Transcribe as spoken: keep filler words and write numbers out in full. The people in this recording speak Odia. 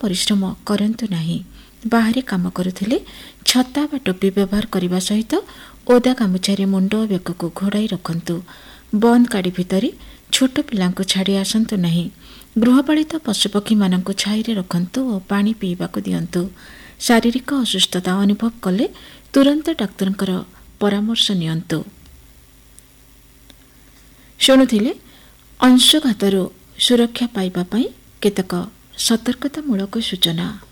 ପରିଶ୍ରମ କରନ୍ତୁ ନାହିଁ। ବାହାରେ କାମ କରୁଥିଲେ ଛତା ବା ଟୋପି ବ୍ୟବହାର କରିବା ସହିତ ଓଦା ଗାମୁଛାରେ ମୁଣ୍ଡ ଓ ବେକକୁ ଘୋଡ଼ାଇ ରଖନ୍ତୁ। ବନ୍ଦ ଗାଡ଼ି ଭିତରେ ଛୋଟ ପିଲାଙ୍କୁ ଛାଡ଼ି ଆସନ୍ତୁ ନାହିଁ। ଗୃହପାଳିତ ପଶୁପକ୍ଷୀମାନଙ୍କୁ ଛାଇରେ ରଖନ୍ତୁ ଓ ପାଣି ପିଇବାକୁ ଦିଅନ୍ତୁ। ଶାରୀରିକ ଅସୁସ୍ଥତା ଅନୁଭବ କଲେ ତୁରନ୍ତ ଡାକ୍ତରଙ୍କର ପରାମର୍ଶ ନିଅନ୍ତୁ। ଶୁଣୁଥିଲେ ଅଂଶୁଘାତରୁ ସୁରକ୍ଷା ପାଇବା ପାଇଁ କେତେକ ସତର୍କତାମୂଳକ ସୂଚନା।